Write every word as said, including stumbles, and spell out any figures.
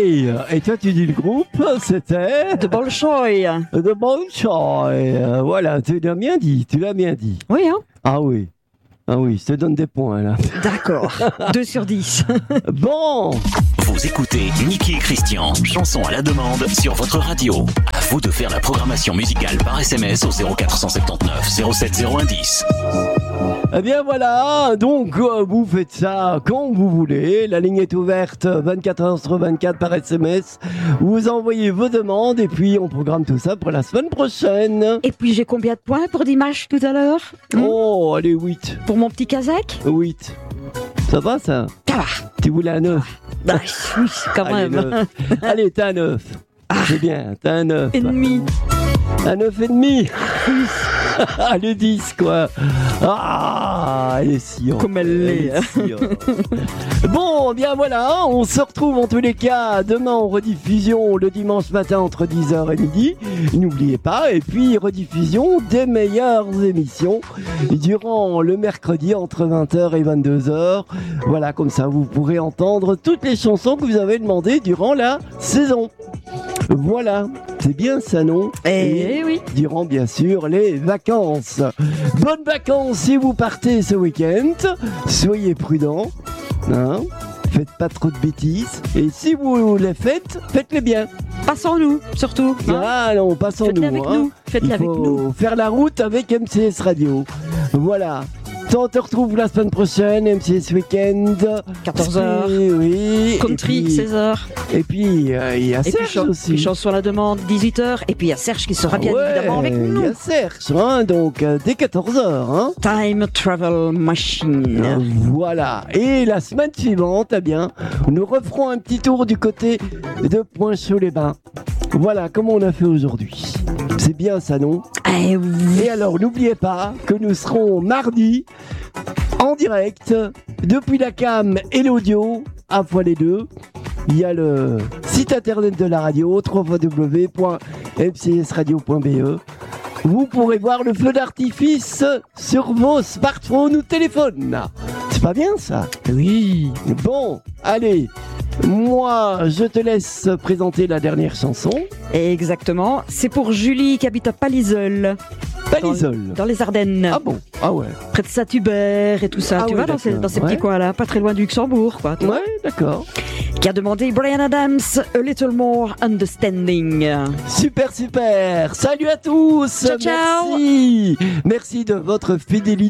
Et toi, tu dis le groupe, c'était De Bolshoi. De Bolshoi. Voilà, tu l'as bien dit, tu l'as bien dit. Oui, hein. Ah oui. Ah oui, je te donne des points, là. D'accord. deux sur dix. Bon. Vous écoutez Niki et Christian, chanson à la demande sur votre radio. À vous de faire la programmation musicale par S M S au zéro quatre cent soixante-neuf zéro sept zéro un dix. Eh bien voilà, donc euh, vous faites ça quand vous voulez. La ligne est ouverte vingt-quatre heures sur vingt-quatre par S M S. Vous envoyez vos demandes et puis on programme tout ça pour la semaine prochaine. Et puis j'ai combien de points pour Dimanche tout à l'heure? hmm Oh, allez, huit. Pour mon petit Kazakh? huit. Ça va ça? Ça va. Tu voulais un neuf? Bah, oui, quand Allez, même. neuf. Allez, t'as un neuf. C'est bien, t'as un neuf. Et demi. Un neuf et demi. Allez, dix, quoi. Ah, elle est si haut. Comme elle l'est. Si bon, bien voilà, on se retrouve en tous les cas demain en rediffusion le dimanche matin entre dix heures et midi. N'oubliez pas, et puis rediffusion des meilleures émissions durant le mercredi entre vingt heures et vingt-deux heures. Voilà, comme ça vous pourrez entendre toutes les chansons que vous avez demandées durant la saison. Voilà, c'est bien ça, non? Eh Et oui. durant bien sûr les vacances. Bonnes vacances si vous partez ce week-end. Soyez prudents, hein? Faites pas trop de bêtises. Et si vous les faites, faites-les bien. Passons-nous, surtout. hein. Ah non, passons-nous. Faites-les avec hein. nous. Faites-les Il avec faut nous. faire la route avec M C S Radio. Voilà. On te retrouve la semaine prochaine, M C S Weekend. quatorze heures. Oui, oui. Country, Et puis- seize heures. Et puis, euh, il y a Et puis, Serge chan- aussi. puis chanson à la demande, dix-huit heures. Et puis il y a Serge qui sera bien Ouais, évidemment avec il nous. y a Serge, hein, donc euh, dès quatorze heures. Hein. Time Travel Machine. Euh, Voilà. Et la semaine suivante, eh bien, nous referons un petit tour du côté de Pointe-Chaud-les-Bains. Voilà, comme on a fait aujourd'hui. C'est bien ça, non? Eh oui. Et alors, n'oubliez pas que nous serons mardi en direct depuis la cam et l'audio, à fois les deux. Il y a le site internet de la radio, w w w point m c s radio point b e. Vous pourrez voir le feu d'artifice sur vos smartphones ou téléphones. C'est pas bien ça? Oui. Bon, allez, moi je te laisse présenter la dernière chanson. Exactement. C'est pour Julie qui habite à Palisol. Palisol. Dans, dans les Ardennes. Ah bon? Ah ouais. Près de Saint-Hubert et tout ça. Ah tu oui, vois, dans ces, d'accord. dans ces Ouais. petits coins-là. Pas très loin du Luxembourg, quoi. tu vois. Ouais, d'accord. Qui a demandé Bryan Adams, A Little More Understanding. Super, super. Salut à tous. Ciao, ciao. Merci. Merci de votre fidélité.